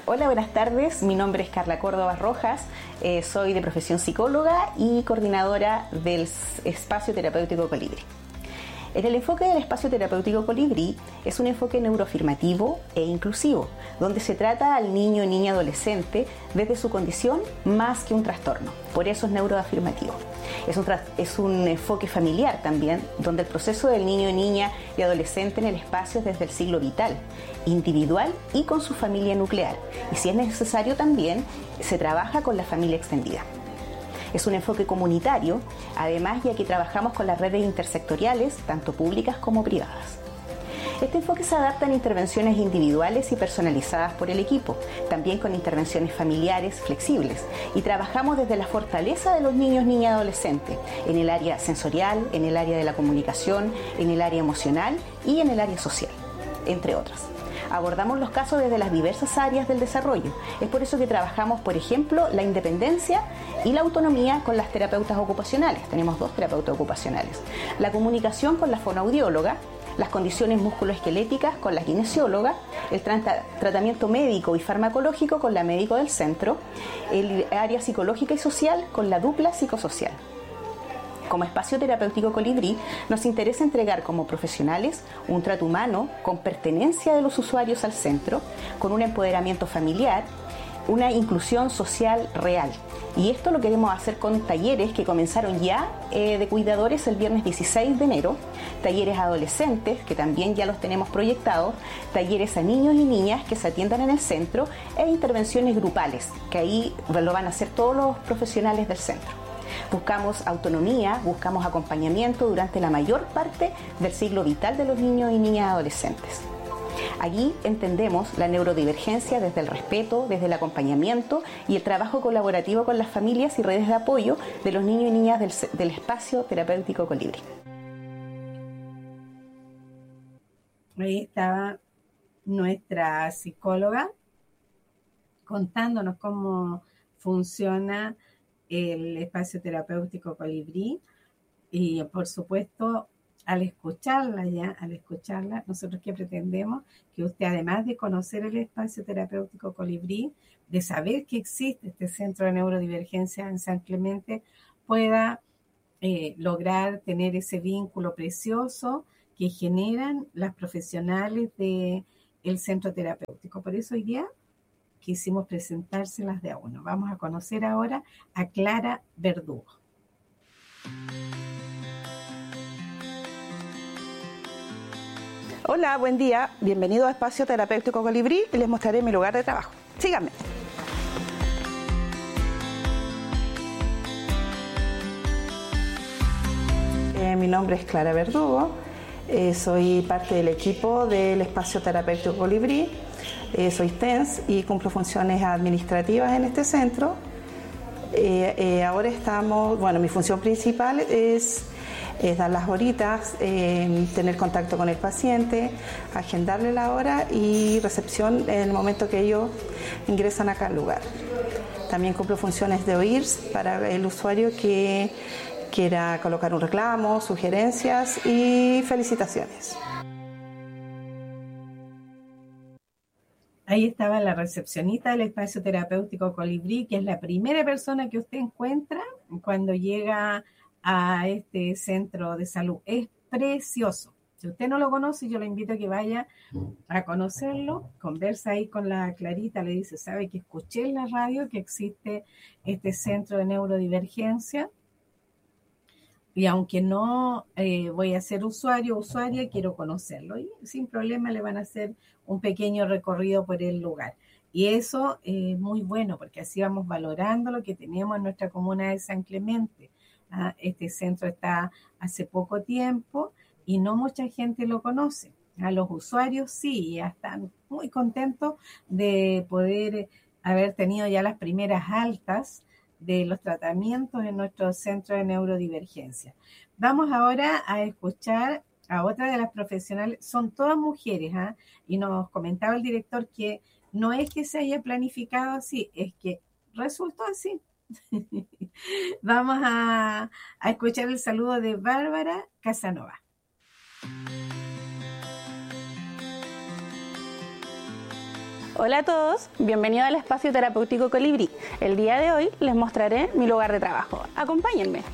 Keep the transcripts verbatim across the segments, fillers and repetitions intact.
Hola, buenas tardes. Mi nombre es Carla Córdoba Rojas. Eh, soy de profesión psicóloga y coordinadora del Espacio Terapéutico Colibrí. En el enfoque del Espacio Terapéutico Colibrí es un enfoque neuroafirmativo e inclusivo, donde se trata al niño, niña, adolescente desde su condición más que un trastorno. Por eso es neuroafirmativo. Es un, es un enfoque familiar también, donde el proceso del niño, niña y adolescente en el espacio es desde el ciclo vital, individual y con su familia nuclear. Y si es necesario también se trabaja con la familia extendida. Es un enfoque comunitario, además ya que trabajamos con las redes intersectoriales, tanto públicas como privadas. Este enfoque se adapta en intervenciones individuales y personalizadas por el equipo, también con intervenciones familiares flexibles, y trabajamos desde la fortaleza de los niños, niñas y adolescentes, en el área sensorial, en el área de la comunicación, en el área emocional y en el área social, entre otras. Abordamos los casos desde las diversas áreas del desarrollo. Es por eso que trabajamos, por ejemplo, la independencia y la autonomía con las terapeutas ocupacionales. Tenemos dos terapeutas ocupacionales. La comunicación con la fonoaudióloga, las condiciones musculoesqueléticas con la kinesióloga, el tra- tratamiento médico y farmacológico con la médico del centro, el área psicológica y social con la dupla psicosocial. Como Espacio Terapéutico Colibrí, nos interesa entregar como profesionales un trato humano con pertenencia de los usuarios al centro, con un empoderamiento familiar, una inclusión social real. Y esto lo queremos hacer con talleres que comenzaron ya eh, de cuidadores el viernes dieciséis de enero, talleres adolescentes que también ya los tenemos proyectados, talleres a niños y niñas que se atiendan en el centro e intervenciones grupales, que ahí lo van a hacer todos los profesionales del centro. Buscamos autonomía, buscamos acompañamiento durante la mayor parte del ciclo vital de los niños y niñas adolescentes. Allí entendemos la neurodivergencia desde el respeto, desde el acompañamiento y el trabajo colaborativo con las familias y redes de apoyo de los niños y niñas del, del Espacio Terapéutico Colibrí. Ahí estaba nuestra psicóloga contándonos cómo funciona el Espacio Terapéutico Colibrí y, por supuesto, al escucharla ya, al escucharla, nosotros que pretendemos que usted, además de conocer el Espacio Terapéutico Colibrí, de saber que existe este centro de neurodivergencia en San Clemente, pueda eh, lograr tener ese vínculo precioso que generan las profesionales del centro terapéutico. Por eso hoy día quisimos presentárselas de a uno. Vamos a conocer ahora a Clara Verdugo. Hola, buen día. Bienvenido a Espacio Terapéutico Colibrí y les mostraré mi lugar de trabajo. Síganme. Eh, mi nombre es Clara Verdugo. Eh, soy parte del equipo del Espacio Terapéutico Colibrí. Eh, soy T E N S y cumplo funciones administrativas en este centro. Eh, eh, ahora estamos, bueno, mi función principal es, es dar las horitas, eh, tener contacto con el paciente, agendarle la hora y recepción en el momento que ellos ingresan acá al lugar. También cumplo funciones de O I R S para el usuario que quiera colocar un reclamo, sugerencias y felicitaciones. Ahí estaba la recepcionista del Espacio Terapéutico Colibrí, que es la primera persona que usted encuentra cuando llega a este centro de salud. Es precioso. Si usted no lo conoce, yo le invito a que vaya a conocerlo. Conversa ahí con la Clarita, le dice, ¿sabe que escuché en la radio que existe este centro de neurodivergencia? Y aunque no eh, voy a ser usuario o usuaria, quiero conocerlo. Y sin problema le van a hacer un pequeño recorrido por el lugar. Y eso es muy bueno, porque así vamos valorando lo que tenemos en nuestra comuna de San Clemente. ¿Ah? Este centro está hace poco tiempo y no mucha gente lo conoce. A los usuarios sí, ya están muy contentos de poder haber tenido ya las primeras altas de los tratamientos en nuestro centro de neurodivergencia. Vamos ahora a escuchar a otra de las profesionales, son todas mujeres, ¿eh? Y nos comentaba el director que no es que se haya planificado así, es que resultó así. Vamos a, a escuchar el saludo de Bárbara Casanova. Hola a todos, bienvenidos al Espacio Terapéutico Colibrí. El día de hoy les mostraré mi lugar de trabajo. Acompáñenme.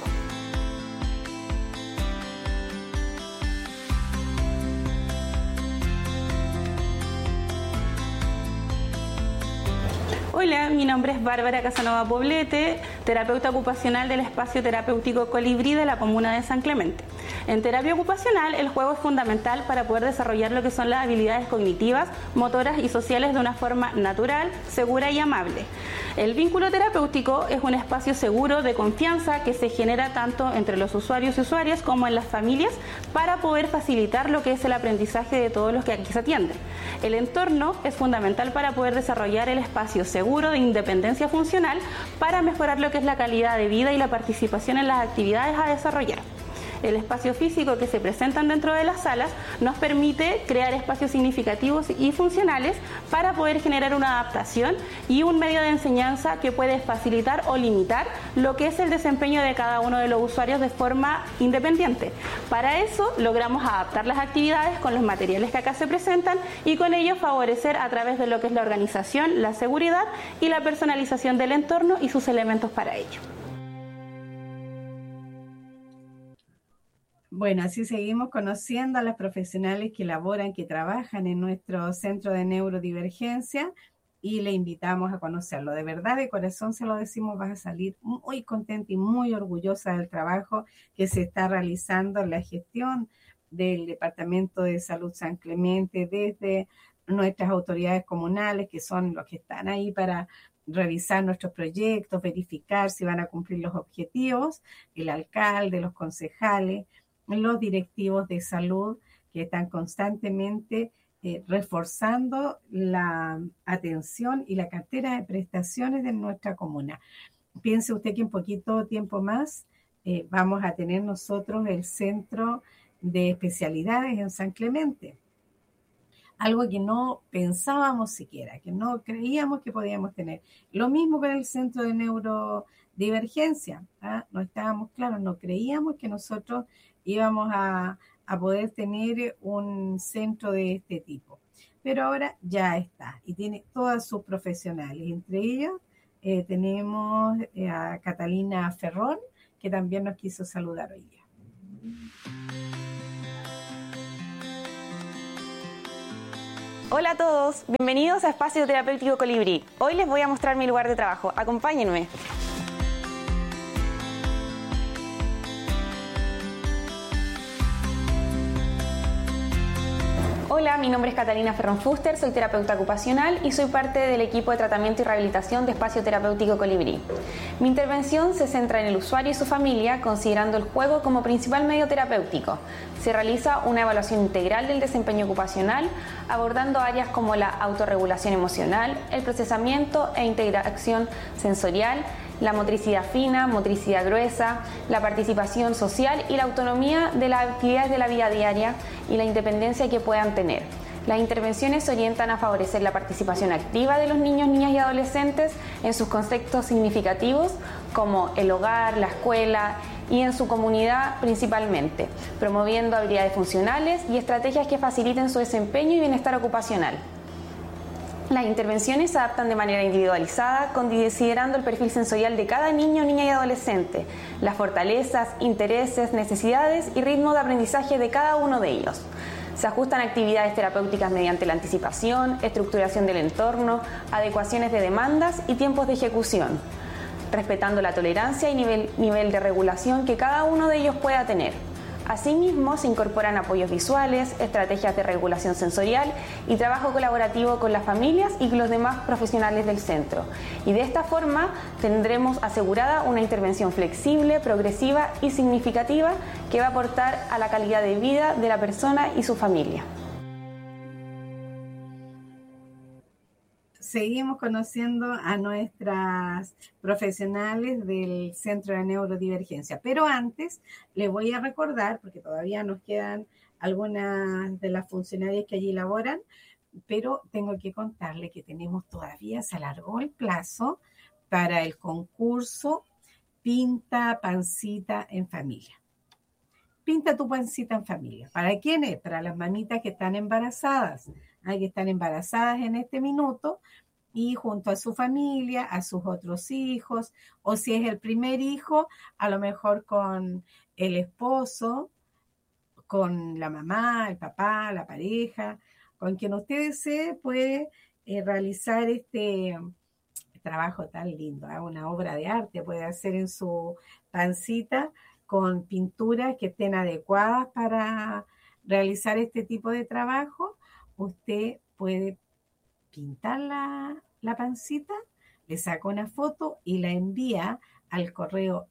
Hola, mi nombre es Bárbara Casanova Poblete, terapeuta ocupacional del Espacio Terapéutico Colibrí de la comuna de San Clemente. En terapia ocupacional, el juego es fundamental para poder desarrollar lo que son las habilidades cognitivas, motoras y sociales de una forma natural, segura y amable. El vínculo terapéutico es un espacio seguro de confianza que se genera tanto entre los usuarios y usuarias como en las familias para poder facilitar lo que es el aprendizaje de todos los que aquí se atienden. El entorno es fundamental para poder desarrollar el espacio seguro de independencia funcional para mejorar lo que es la calidad de vida y la participación en las actividades a desarrollar. El espacio físico que se presentan dentro de las salas nos permite crear espacios significativos y funcionales para poder generar una adaptación y un medio de enseñanza que puede facilitar o limitar lo que es el desempeño de cada uno de los usuarios de forma independiente. Para eso logramos adaptar las actividades con los materiales que acá se presentan y con ello favorecer a través de lo que es la organización, la seguridad y la personalización del entorno y sus elementos para ello. Bueno, así seguimos conociendo a las profesionales que laboran, que trabajan en nuestro centro de neurodivergencia y le invitamos a conocerlo. De verdad, de corazón se lo decimos, vas a salir muy contenta y muy orgullosa del trabajo que se está realizando en la gestión del Departamento de Salud San Clemente, desde nuestras autoridades comunales, que son los que están ahí para revisar nuestros proyectos, verificar si van a cumplir los objetivos, el alcalde, los concejales, los directivos de salud que están constantemente eh, reforzando la atención y la cartera de prestaciones de nuestra comuna. Piense usted que en poquito tiempo más eh, vamos a tener nosotros el centro de especialidades en San Clemente. Algo que no pensábamos siquiera, que no creíamos que podíamos tener. Lo mismo con el centro de neurodivergencia. ¿ah? No estábamos claros, no creíamos que nosotros íbamos a, a poder tener un centro de este tipo. Pero ahora ya está y tiene todas sus profesionales. Entre ellas eh, tenemos eh, a Catalina Ferrón, que también nos quiso saludar hoy día. Hola a todos, bienvenidos a Espacio Terapéutico Colibrí. Hoy les voy a mostrar mi lugar de trabajo. Acompáñenme. Hola, mi nombre es Catalina Ferrón Fuster, soy terapeuta ocupacional y soy parte del equipo de tratamiento y rehabilitación de Espacio Terapéutico Colibrí. Mi intervención se centra en el usuario y su familia, considerando el juego como principal medio terapéutico. Se realiza una evaluación integral del desempeño ocupacional, abordando áreas como la autorregulación emocional, el procesamiento e interacción sensorial, la motricidad fina, motricidad gruesa, la participación social y la autonomía de las actividades de la vida diaria y la independencia que puedan tener. Las intervenciones se orientan a favorecer la participación activa de los niños, niñas y adolescentes en sus conceptos significativos como el hogar, la escuela y en su comunidad principalmente, promoviendo habilidades funcionales y estrategias que faciliten su desempeño y bienestar ocupacional. Las intervenciones se adaptan de manera individualizada, considerando el perfil sensorial de cada niño, niña y adolescente, las fortalezas, intereses, necesidades y ritmo de aprendizaje de cada uno de ellos. Se ajustan actividades terapéuticas mediante la anticipación, estructuración del entorno, adecuaciones de demandas y tiempos de ejecución, respetando la tolerancia y nivel, nivel de regulación que cada uno de ellos pueda tener. Asimismo, se incorporan apoyos visuales, estrategias de regulación sensorial y trabajo colaborativo con las familias y los demás profesionales del centro. Y de esta forma tendremos asegurada una intervención flexible, progresiva y significativa que va a aportar a la calidad de vida de la persona y su familia. Seguimos conociendo a nuestras profesionales del Centro de Neurodivergencia. Pero antes les voy a recordar, porque todavía nos quedan algunas de las funcionarias que allí laboran, pero tengo que contarles que tenemos todavía, se alargó el plazo para el concurso Pinta Pancita en Familia. Pinta tu pancita en familia. ¿Para quiénes? Para las mamitas que están embarazadas, ¿eh? que están embarazadas en este minuto y junto a su familia, a sus otros hijos, o si es el primer hijo, a lo mejor con el esposo, con la mamá, el papá, la pareja, con quien usted desee, puede eh, realizar este trabajo tan lindo, ¿eh? Una obra de arte, puede hacer en su pancita con pinturas que estén adecuadas para realizar este tipo de trabajo. Usted puede pintar la, la pancita, le saca una foto y la envía al correo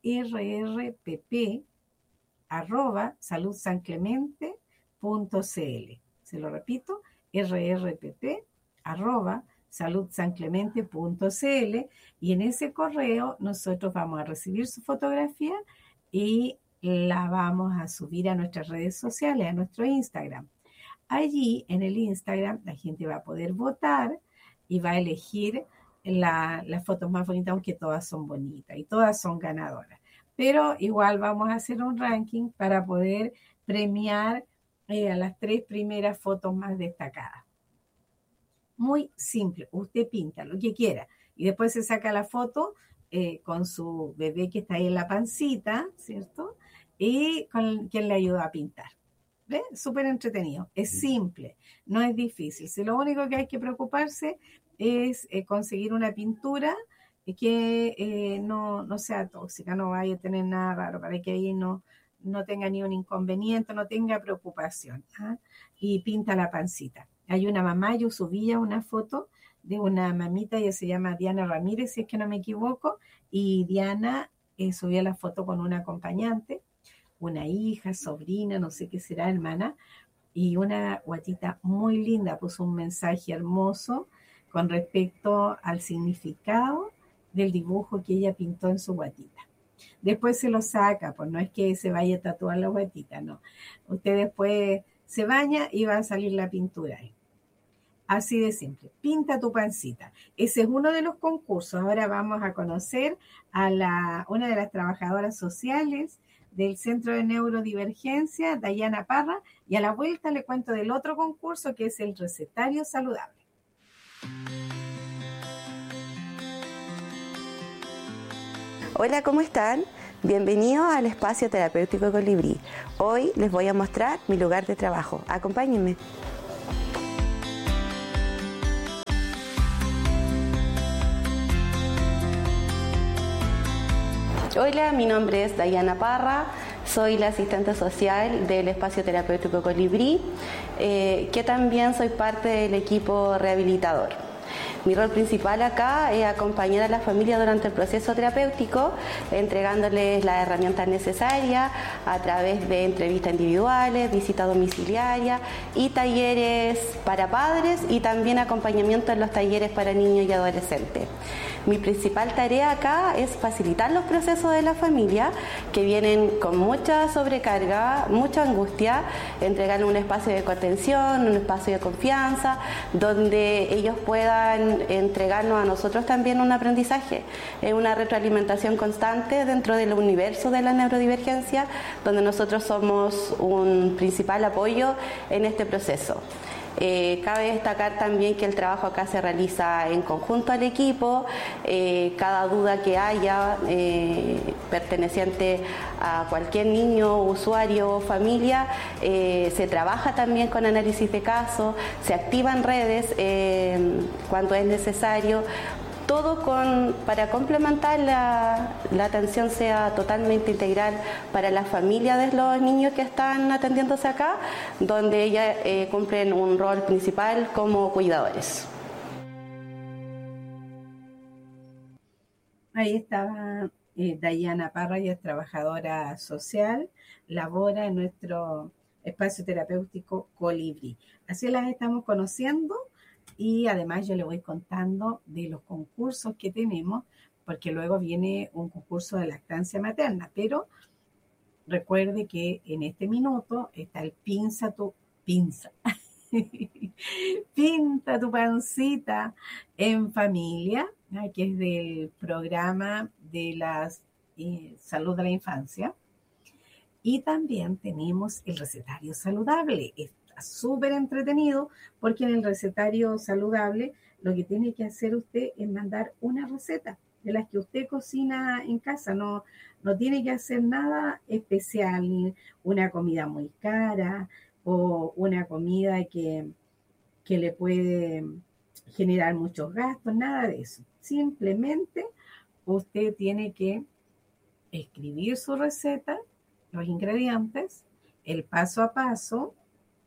rrpp arroba saludsanclemente punto cl. Se lo repito, rrpp arroba saludsanclemente punto cl, y en ese correo nosotros vamos a recibir su fotografía y la vamos a subir a nuestras redes sociales, a nuestro Instagram. Allí en el Instagram la gente va a poder votar y va a elegir la, las fotos más bonitas, aunque todas son bonitas y todas son ganadoras. Pero igual vamos a hacer un ranking para poder premiar eh, a las tres primeras fotos más destacadas. Muy simple, usted pinta lo que quiera y después se saca la foto eh, con su bebé que está ahí en la pancita, ¿cierto? Y con quien le ayuda a pintar. ¿Ve? Súper entretenido, es simple, no es difícil. Si lo único que hay que preocuparse es eh, conseguir una pintura que eh, no, no sea tóxica, no vaya a tener nada raro, para que ahí no, no tenga ni un inconveniente, no tenga preocupación, ¿ah? Y pinta la pancita. Hay una mamá, yo subía una foto de una mamita, ella se llama Diana Ramírez, si es que no me equivoco, y Diana eh, subía la foto con una acompañante, una hija, sobrina, no sé qué será, hermana, y una guatita muy linda, puso un mensaje hermoso con respecto al significado del dibujo que ella pintó en su guatita. Después se lo saca, pues no es que se vaya a tatuar la guatita, no. Usted después se baña y va a salir la pintura ahí. Así de simple. Pinta tu pancita. Ese es uno de los concursos. Ahora vamos a conocer a la, una de las trabajadoras sociales del Centro de Neurodivergencia, Dayana Parra, y a la vuelta le cuento del otro concurso que es el recetario saludable. Hola, ¿cómo están? Bienvenidos al Espacio Terapéutico Colibrí. Hoy les voy a mostrar mi lugar de trabajo. Acompáñenme. Hola, mi nombre es Dayana Parra, soy la asistente social del Espacio Terapéutico Colibrí, eh, que también soy parte del equipo rehabilitador. Mi rol principal acá es acompañar a la familia durante el proceso terapéutico, entregándoles las herramientas necesarias a través de entrevistas individuales, visitas domiciliarias y talleres para padres y también acompañamiento en los talleres para niños y adolescentes. Mi principal tarea acá es facilitar los procesos de la familia que vienen con mucha sobrecarga, mucha angustia, entregarles un espacio de contención, un espacio de confianza, donde ellos puedan entregarnos a nosotros también un aprendizaje, es una retroalimentación constante dentro del universo de la neurodivergencia, donde nosotros somos un principal apoyo en este proceso. Eh, cabe destacar también que el trabajo acá se realiza en conjunto al equipo, eh, cada duda que haya eh, perteneciente a cualquier niño, usuario o familia, eh, se trabaja también con análisis de caso, se activan redes eh, cuando es necesario. Todo con, para complementar la, la atención sea totalmente integral para la familia de los niños que están atendiéndose acá, donde ellas eh, cumplen un rol principal como cuidadores. Ahí estaba eh, Dayana Parra, ella es trabajadora social, labora en nuestro espacio terapéutico Colibrí. Así las estamos conociendo. Y además yo le voy contando de los concursos que tenemos, porque luego viene un concurso de lactancia materna. Pero recuerde que en este minuto está el pinza tu pinza. Pinta tu pancita en familia, ¿no? Que es del programa de la eh, salud de la infancia. Y también tenemos el recetario saludable. Está súper entretenido porque en el recetario saludable lo que tiene que hacer usted es mandar una receta de las que usted cocina en casa. No, no tiene que hacer nada especial, ni una comida muy cara o una comida que, que le puede generar muchos gastos, nada de eso. Simplemente usted tiene que escribir su receta, los ingredientes, el paso a paso,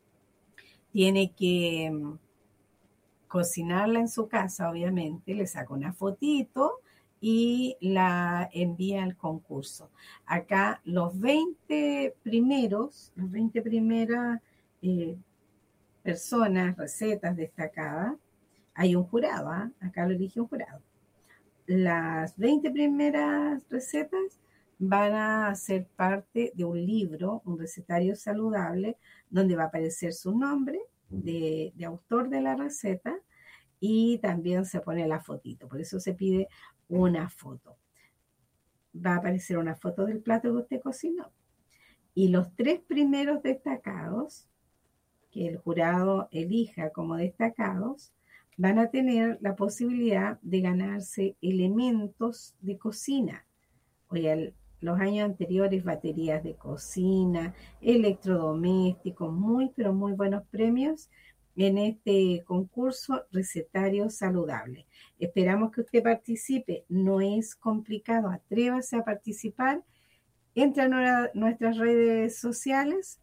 tiene que um, cocinarla en su casa, obviamente, le saca una fotito y la envía al concurso. Acá los veinte primeros, las veinte primeras eh, personas, recetas destacadas, hay un jurado, ¿eh? Acá lo elige un jurado. Las veinte primeras recetas van a ser parte de un libro, un recetario saludable, donde va a aparecer su nombre de, de autor de la receta y también se pone la fotito. Por eso se pide una foto. Va a aparecer una foto del plato que usted cocinó. Y los tres primeros destacados, que el jurado elija como destacados, van a tener la posibilidad de ganarse elementos de cocina. Oye, los años anteriores, baterías de cocina, electrodomésticos, muy, pero muy buenos premios en este concurso recetario saludable. Esperamos que usted participe. No es complicado, atrévase a participar. Entra a nuestras redes sociales,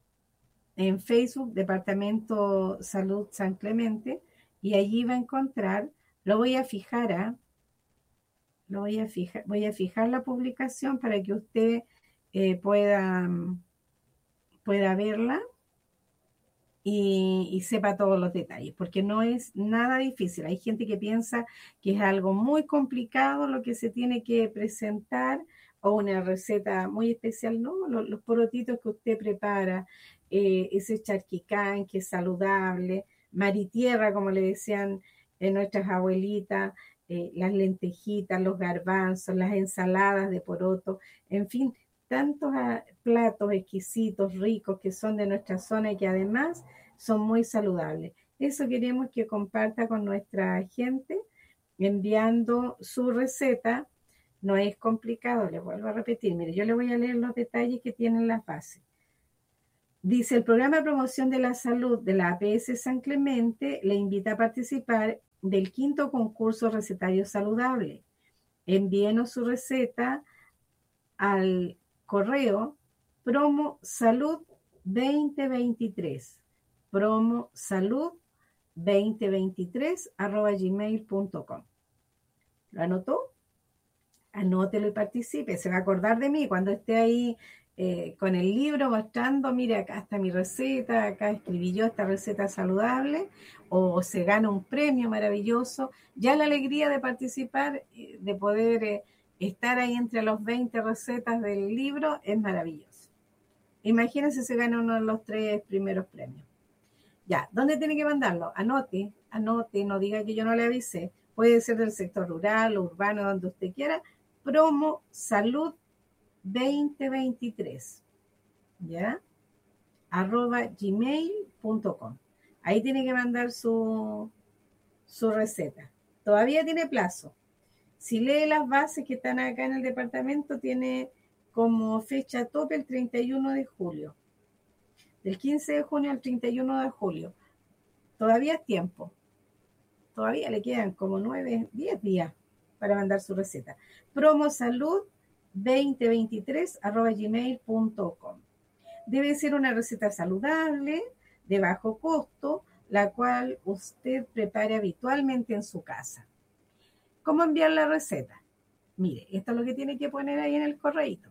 en Facebook, Departamento Salud San Clemente, y allí va a encontrar, lo voy a fijar, ¿eh? lo voy a fijar, voy a fijar la publicación para que usted eh, pueda, pueda verla y, y sepa todos los detalles, porque no es nada difícil. Hay gente que piensa que es algo muy complicado lo que se tiene que presentar o una receta muy especial. No, los, los porotitos que usted prepara, eh, ese charquicán que es saludable, maritierra, como le decían eh, nuestras abuelitas, eh, las lentejitas, los garbanzos, las ensaladas de poroto, en fin, tantos uh, platos exquisitos, ricos, que son de nuestra zona y que además son muy saludables. Eso queremos que comparta con nuestra gente, enviando su receta. No es complicado, les vuelvo a repetir. Mire, yo le voy a leer los detalles que tienen las bases. Dice, el programa de promoción de la salud de la A P S San Clemente le invita a participar del quinto concurso recetario saludable. Envíenos su receta al correo promo salud veinte veintitrés, promo salud veinte veintitrés arroba gmail punto com. ¿Lo anotó? Anótelo y participe. Se va a acordar de mí cuando esté ahí eh, con el libro mostrando, mire, acá está mi receta, acá escribí yo esta receta saludable, o se gana un premio maravilloso. Ya la alegría de participar, de poder eh, estar ahí entre los veinte recetas del libro es maravilloso. Imagínense, se gana uno de los tres primeros premios. Ya, ¿dónde tiene que mandarlo? Anote, anote, no diga que yo no le avisé. Puede ser del sector rural o urbano, donde usted quiera. Promo Salud veinte veintitrés, ¿ya? arroba gmail punto com. Ahí tiene que mandar su, su receta. Todavía tiene plazo. Si lee las bases que están acá en el departamento, tiene como fecha tope el treinta y uno de julio. Del quince de junio al treinta y uno de julio. Todavía es tiempo. Todavía le quedan como nueve, diez días para mandar su receta. Promo Salud veinte veintitrés arroba gmail punto com. Debe ser una receta saludable, de bajo costo, la cual usted prepare habitualmente en su casa. ¿Cómo enviar la receta? Mire, esto es lo que tiene que poner ahí en el correíto.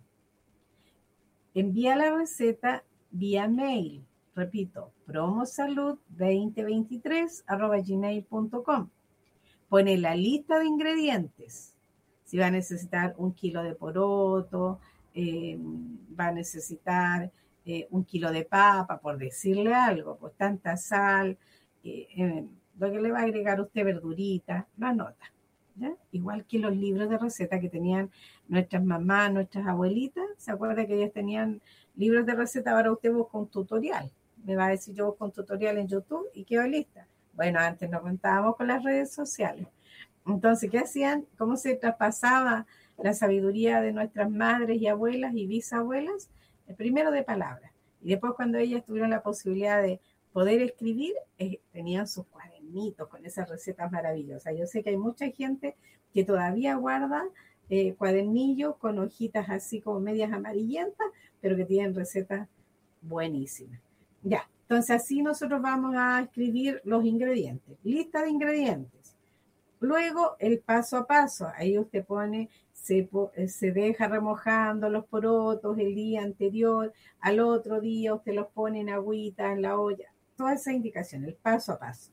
Envía la receta vía mail. Repito, promosalud veinte veintitrés arroba gmail punto com. Pone la lista de ingredientes. Si va a necesitar un kilo de poroto, eh, va a necesitar eh, un kilo de papa, por decirle algo, pues tanta sal, eh, eh, lo que le va a agregar usted verdurita, lo anota. ¿ya? Igual que los libros de receta que tenían nuestras mamás, nuestras abuelitas. ¿Se acuerda que ellas tenían libros de receta? Ahora usted busca un tutorial. Me va a decir, yo busco un tutorial en YouTube y quedo lista. Bueno, antes no contábamos con las redes sociales. Entonces, ¿qué hacían? ¿Cómo se traspasaba la sabiduría de nuestras madres y abuelas y bisabuelas? Primero de palabras. Y después, cuando ellas tuvieron la posibilidad de poder escribir, eh, tenían sus cuadernitos con esas recetas maravillosas. Yo sé que hay mucha gente que todavía guarda eh, cuadernillos con hojitas así como medias amarillentas, pero que tienen recetas buenísimas. Ya, entonces así nosotros vamos a escribir los ingredientes. Lista de ingredientes. Luego el paso a paso. Ahí usted pone, se, se deja remojando los porotos el día anterior, al otro día usted los pone en agüita, en la olla. Toda esa indicación, el paso a paso.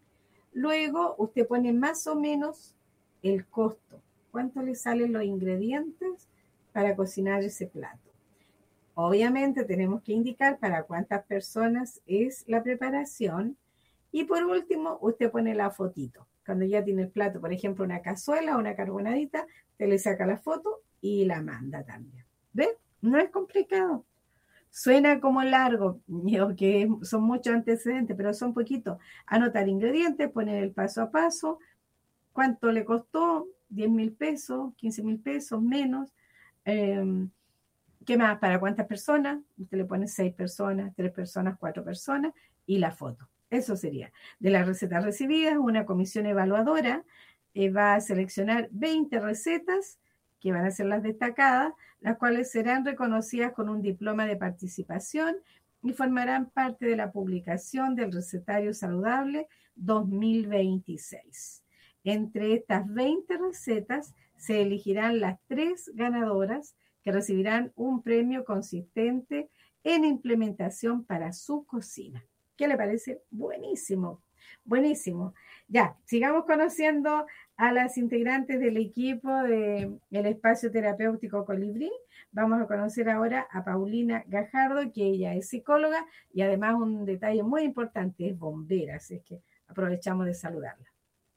Luego usted pone más o menos el costo. ¿Cuánto le salen los ingredientes para cocinar ese plato? Obviamente tenemos que indicar para cuántas personas es la preparación. Y por último, usted pone la fotito. Cuando ya tiene el plato, por ejemplo, una cazuela o una carbonadita, usted le saca la foto y la manda también. ¿Ve? No es complicado. Suena como largo, que son muchos antecedentes, pero son poquitos. Anotar ingredientes, poner el paso a paso, cuánto le costó, diez mil pesos, quince mil pesos, menos. Eh, ¿Qué más? ¿Para cuántas personas? Usted le pone seis personas, tres personas, cuatro personas y la foto. Eso sería. De las recetas recibidas, una comisión evaluadora eh, va a seleccionar veinte recetas que van a ser las destacadas, las cuales serán reconocidas con un diploma de participación y formarán parte de la publicación del Recetario Saludable dos mil veintiséis. Entre estas veinte recetas se elegirán las tres ganadoras que recibirán un premio consistente en implementación para su cocina. ¿Qué le parece? Buenísimo, buenísimo. Ya, sigamos conociendo a las integrantes del equipo del Espacio Terapéutico Colibrí. Vamos a conocer ahora a Paulina Gajardo, que ella es psicóloga y además un detalle muy importante, es bombera, así que aprovechamos de saludarla.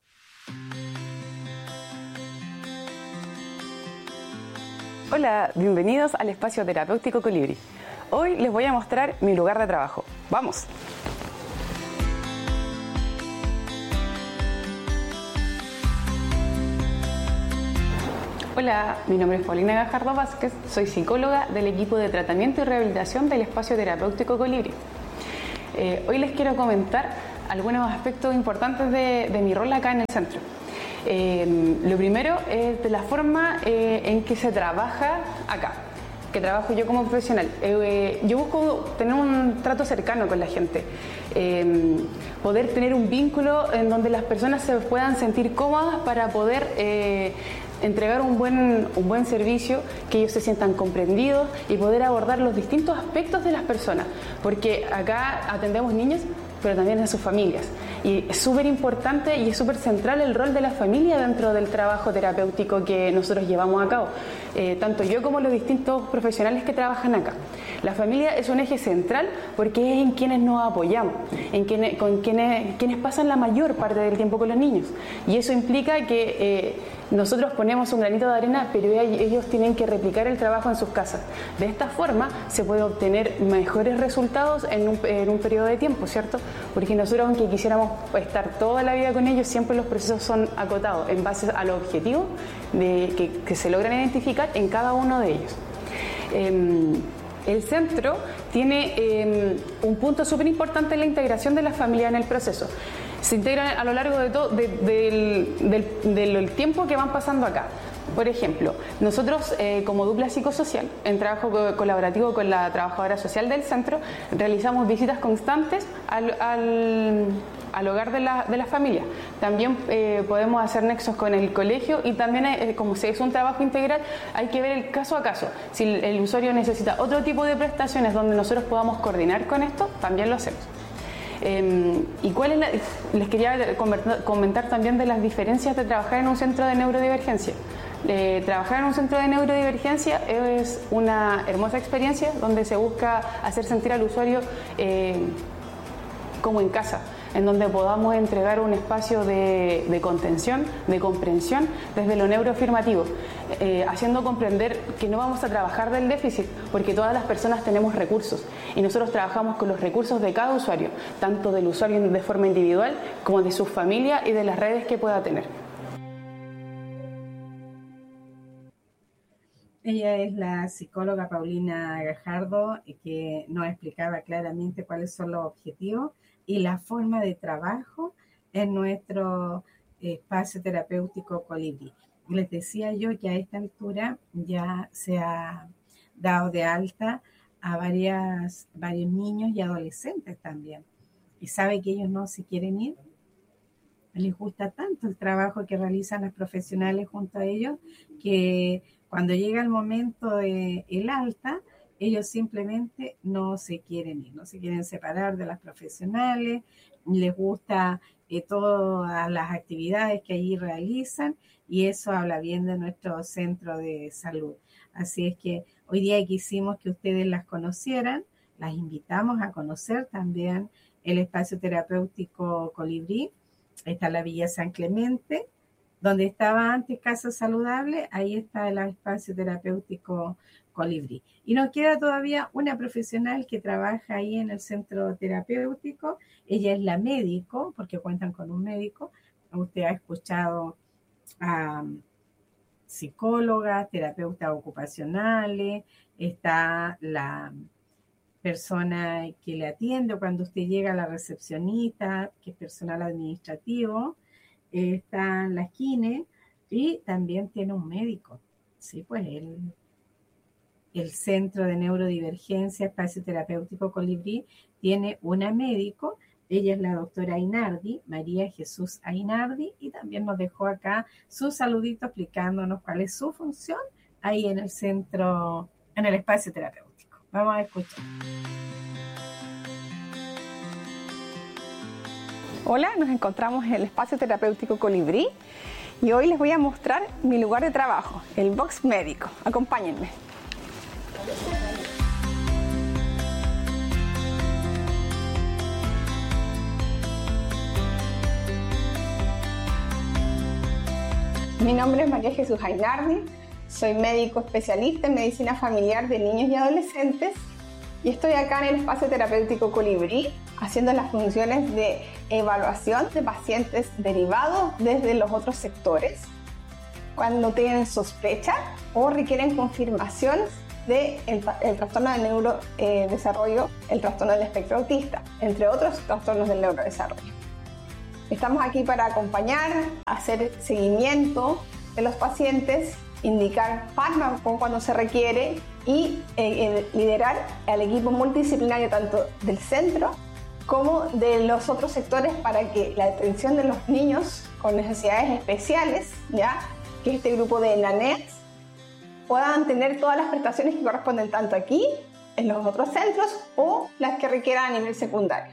Hola, bienvenidos al Espacio Terapéutico Colibrí. Hoy les voy a mostrar mi lugar de trabajo. ¡Vamos! Hola, mi nombre es Paulina Gajardo Vázquez, soy psicóloga del equipo de tratamiento y rehabilitación del Espacio Terapéutico Colibrí. Eh, hoy les quiero comentar algunos aspectos importantes de, de mi rol acá en el centro. Eh, lo primero es de la forma eh, en que se trabaja acá, que trabajo yo como profesional. Eh, yo busco tener un trato cercano con la gente, eh, poder tener un vínculo en donde las personas se puedan sentir cómodas para poder eh, entregar un buen, un buen servicio, que ellos se sientan comprendidos y poder abordar los distintos aspectos de las personas, porque acá atendemos niños, pero también a sus familias. Y es súper importante y es súper central el rol de la familia dentro del trabajo terapéutico que nosotros llevamos a cabo, eh, tanto yo como los distintos profesionales que trabajan acá. La familia es un eje central porque es en quienes nos apoyamos, en quienes, con quienes, quienes pasan la mayor parte del tiempo con los niños. Y eso implica que eh, nosotros ponemos un granito de arena, pero ellos tienen que replicar el trabajo en sus casas. De esta forma se puede obtener mejores resultados en un, en un periodo de tiempo, ¿cierto? Porque nosotros, aunque quisiéramos estar toda la vida con ellos, siempre los procesos son acotados en base a los objetivos de, que, que se logran identificar en cada uno de ellos. Eh, el centro tiene eh, un punto súper importante en la integración de la familia en el proceso. Se integran a lo largo de todo de, de, del, del, del tiempo que van pasando acá. Por ejemplo, nosotros eh, como dupla psicosocial, en trabajo co- colaborativo con la trabajadora social del centro, realizamos visitas constantes al, al, al hogar de la, de la familia. También eh, podemos hacer nexos con el colegio y también, eh, como si es un trabajo integral, hay que ver el caso a caso. Si el, el usuario necesita otro tipo de prestaciones donde nosotros podamos coordinar con esto, también lo hacemos. Eh, ¿Y cuál es la, les quería comentar también de las diferencias de trabajar en un centro de neurodivergencia? Eh, trabajar en un centro de neurodivergencia es una hermosa experiencia donde se busca hacer sentir al usuario eh, como en casa. en donde podamos entregar un espacio de, de contención, de comprensión desde lo neuroafirmativo, eh, haciendo comprender que no vamos a trabajar del déficit, porque todas las personas tenemos recursos y nosotros trabajamos con los recursos de cada usuario, tanto del usuario de forma individual como de su familia y de las redes que pueda tener. Ella es la psicóloga Paulina Gajardo, que nos explicaba claramente cuáles son los objetivos y la forma de trabajo en nuestro espacio terapéutico Colibrí. Les decía yo que a esta altura ya se ha dado de alta a varias, varios niños y adolescentes también. Y sabe que ellos no se quieren ir. Les gusta tanto el trabajo que realizan los profesionales junto a ellos que cuando llega el momento del alta, ellos simplemente no se quieren ir, no se quieren separar de las profesionales, les gusta eh, todas las actividades que allí realizan y eso habla bien de nuestro centro de salud. Así es que hoy día quisimos que ustedes las conocieran, las invitamos a conocer también el espacio terapéutico Colibrí. Está la Villa San Clemente, donde estaba antes Casa Saludable, ahí está el espacio terapéutico Colibrí. Y nos queda todavía una profesional que trabaja ahí en el centro terapéutico. Ella es la médico, porque cuentan con un médico. Usted ha escuchado a um, psicólogas, terapeutas ocupacionales, está la persona que le atiende cuando usted llega a la recepcionista, que es personal administrativo, está la kine y también tiene un médico. Sí, pues el, el Centro de Neurodivergencia Espacio Terapéutico Colibrí tiene una médico, ella es la doctora Ainardi, María Jesús Ainardi, y también nos dejó acá su saludito explicándonos cuál es su función ahí en el centro, en el espacio terapéutico. Vamos a escuchar. Hola, nos encontramos en el espacio terapéutico Colibrí y hoy les voy a mostrar mi lugar de trabajo, el box médico. Acompáñenme. Mi nombre es María Jesús Ainardi, soy médico especialista en medicina familiar de niños y adolescentes y estoy acá en el espacio terapéutico Colibrí haciendo las funciones de evaluación de pacientes derivados desde los otros sectores cuando tienen sospecha o requieren confirmación del de el trastorno del neurodesarrollo, eh, el trastorno del espectro autista, entre otros trastornos del neurodesarrollo. Estamos aquí para acompañar, hacer seguimiento de los pacientes, indicar fármacos cuando se requiere y eh, liderar al equipo multidisciplinario tanto del centro como de los otros sectores para que la atención de los niños con necesidades especiales, ya que este grupo de NANES, puedan tener todas las prestaciones que corresponden tanto aquí, en los otros centros, o las que requieran a nivel secundario.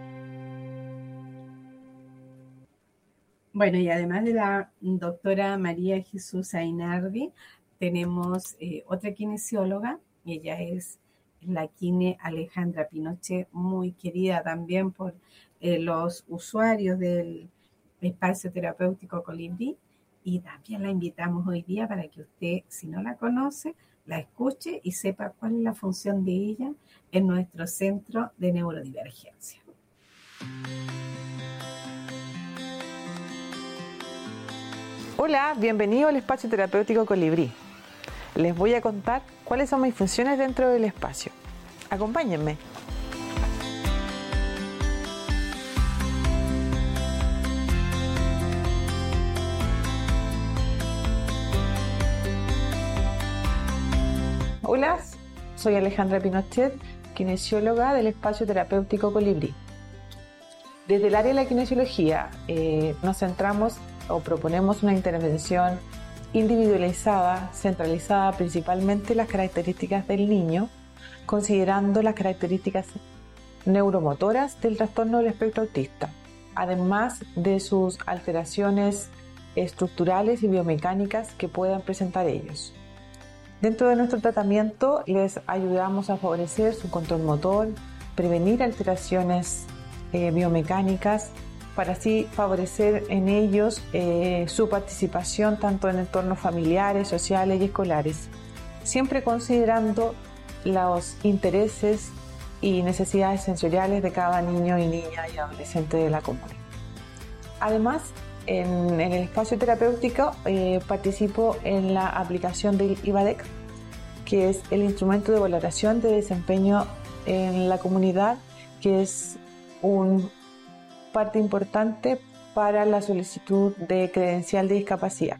Bueno, y además de la doctora María Jesús Ainardi, tenemos eh, otra kinesióloga, ella es la kine Alejandra Pinochet, muy querida también por eh, los usuarios del espacio terapéutico Colibrí, y también la invitamos hoy día para que usted, si no la conoce, la escuche y sepa cuál es la función de ella en nuestro centro de neurodivergencia. Hola, bienvenido al espacio terapéutico Colibrí. Les voy a contar cuáles son mis funciones dentro del espacio. Acompáñenme. Hola, soy Alejandra Pinochet, kinesióloga del espacio terapéutico Colibrí. Desde el área de la kinesiología eh, nos centramos o proponemos una intervención individualizada, centralizada principalmente en las características del niño, considerando las características neuromotoras del trastorno del espectro autista, además de sus alteraciones estructurales y biomecánicas que puedan presentar ellos. Dentro de nuestro tratamiento les ayudamos a favorecer su control motor, prevenir alteraciones eh, biomecánicas, para así favorecer en ellos eh, su participación tanto en entornos familiares, sociales y escolares, siempre considerando los intereses y necesidades sensoriales de cada niño y niña y adolescente de la comuna. Además, en, en el espacio terapéutico eh, participo en la aplicación del IVADEC, que es el instrumento de valoración de desempeño en la comunidad, que es una parte importante para la solicitud de credencial de discapacidad.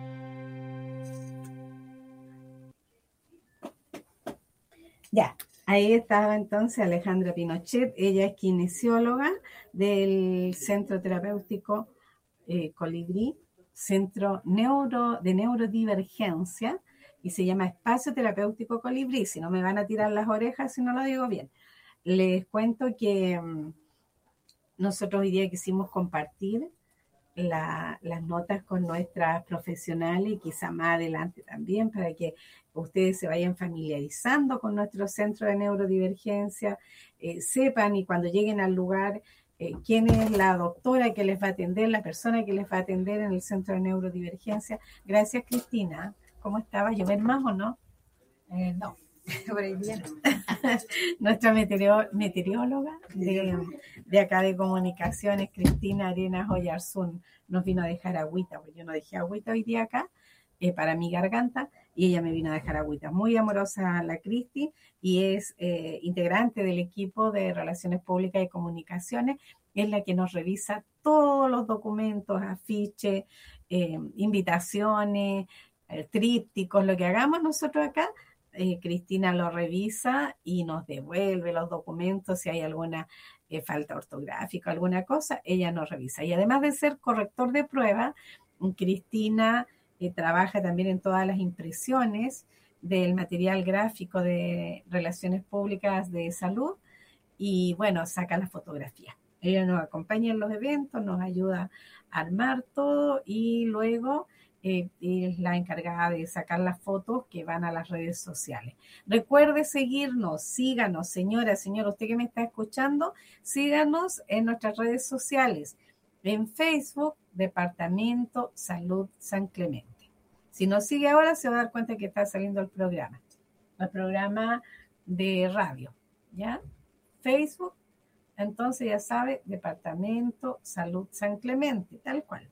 Ya, ahí estaba entonces Alejandra Pinochet. Ella es kinesióloga del Centro Terapéutico eh, Colibrí, Centro Neuro, de Neurodivergencia, y se llama Espacio Terapéutico Colibrí. Si no me van a tirar las orejas si no lo digo bien. Les cuento que um, nosotros hoy día quisimos compartir la, las notas con nuestras profesionales y quizá más adelante también para que ustedes se vayan familiarizando con nuestro centro de neurodivergencia, eh, sepan y cuando lleguen al lugar eh, quién es la doctora que les va a atender, la persona que les va a atender en el centro de neurodivergencia. Gracias, Cristina. ¿Cómo estaba? ¿Llover más o no? Eh, no, por ahí bien. Nuestra meteoro, meteoróloga de, de acá de comunicaciones, Cristina Arenas Oyarzún, nos vino a dejar agüita, porque yo no dejé agüita hoy día acá eh, para mi garganta, y ella me vino a dejar agüita. Muy amorosa la Cristi, y es eh, integrante del equipo de Relaciones Públicas y Comunicaciones, es la que nos revisa todos los documentos, afiches, eh, invitaciones, eh, trípticos, lo que hagamos nosotros acá. Eh, Cristina lo revisa y nos devuelve los documentos si hay alguna eh, falta ortográfica, alguna cosa, ella nos revisa. Y además de ser corrector de prueba, Cristina eh, trabaja también en todas las impresiones del material gráfico de Relaciones Públicas de Salud y, bueno, saca las fotografías. Ella nos acompaña en los eventos, nos ayuda a armar todo y luego Eh, es la encargada de sacar las fotos que van a las redes sociales. Recuerde seguirnos, síganos, señora, señor, usted que me está escuchando, síganos en nuestras redes sociales. En Facebook, Departamento Salud San Clemente. Si nos sigue ahora, se va a dar cuenta que está saliendo el programa, el programa de radio, ¿ya? Facebook, entonces ya sabe, Departamento Salud San Clemente, tal cual.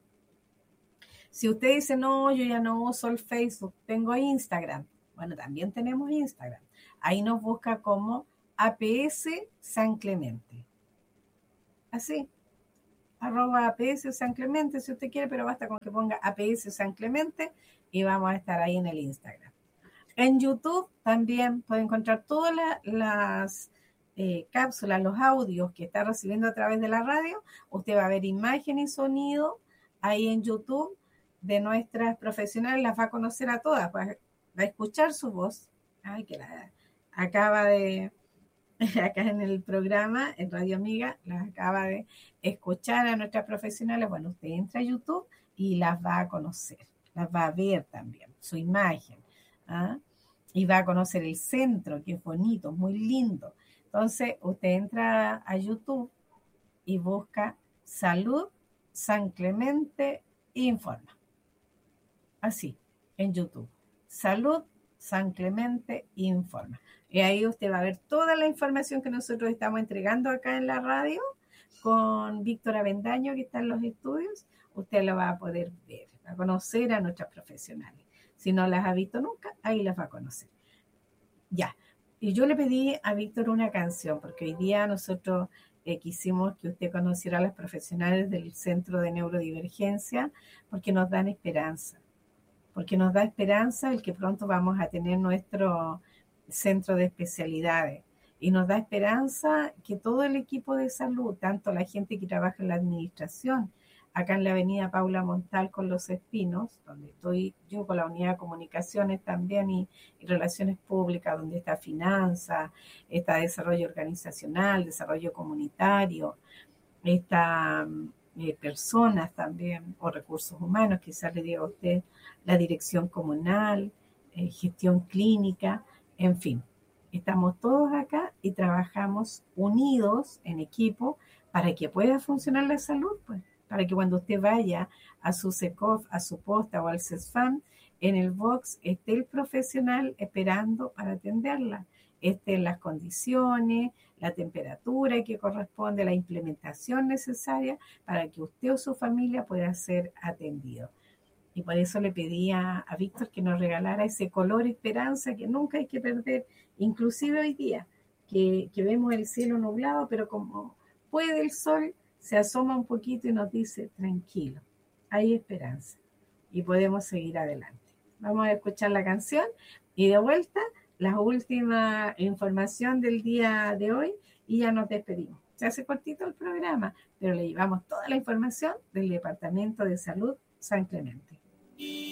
Si usted dice, no, yo ya no uso el Facebook, tengo Instagram. Bueno, también tenemos Instagram. Ahí nos busca como A P S San Clemente. Así, arroba A P S San Clemente si usted quiere, pero basta con que ponga A P S San Clemente y vamos a estar ahí en el Instagram. En YouTube también puede encontrar todas la, las eh, cápsulas, los audios que está recibiendo a través de la radio. Usted va a ver imagen y sonido ahí en YouTube de nuestras profesionales, las va a conocer a todas, va a, va a escuchar su voz. Ay, que la acaba de, acá en el programa, en Radio Amiga, las acaba de escuchar a nuestras profesionales. Bueno, usted entra a YouTube y las va a conocer, las va a ver también, su imagen, ¿ah? Y va a conocer el centro, que es bonito, muy lindo. Entonces, usted entra a YouTube y busca Salud San Clemente Informa. Así, en YouTube. Salud San Clemente Informa. Y ahí usted va a ver toda la información que nosotros estamos entregando acá en la radio con Víctor Avendaño, que está en los estudios. Usted lo va a poder ver, va a conocer a nuestras profesionales. Si no las ha visto nunca, ahí las va a conocer. Ya. Y yo le pedí a Víctor una canción, porque hoy día nosotros eh, quisimos que usted conociera a las profesionales del Centro de Neurodivergencia, porque nos dan esperanza. Porque nos da esperanza el que pronto vamos a tener nuestro centro de especialidades. Y nos da esperanza que todo el equipo de salud, tanto la gente que trabaja en la administración, acá en la avenida Paula Montal con Los Espinos, donde estoy yo con la unidad de comunicaciones también y, y relaciones públicas, donde está finanzas, está desarrollo organizacional, desarrollo comunitario, está eh, personas también, o recursos humanos, quizás le diga a usted, la dirección comunal, eh, gestión clínica, en fin. Estamos todos acá y trabajamos unidos en equipo para que pueda funcionar la salud, pues, para que cuando usted vaya a su SECOF, a su posta o al CESFAM, en el box esté el profesional esperando para atenderla, esté en las condiciones, la temperatura que corresponde, la implementación necesaria para que usted o su familia pueda ser atendido. Y por eso le pedía a Víctor que nos regalara ese color esperanza que nunca hay que perder, inclusive hoy día, que, que vemos el cielo nublado, pero como puede el sol, se asoma un poquito y nos dice, tranquilo, hay esperanza y podemos seguir adelante. Vamos a escuchar la canción y de vuelta la última información del día de hoy y ya nos despedimos. Se hace cortito el programa, pero le llevamos toda la información del Departamento de Salud San Clemente.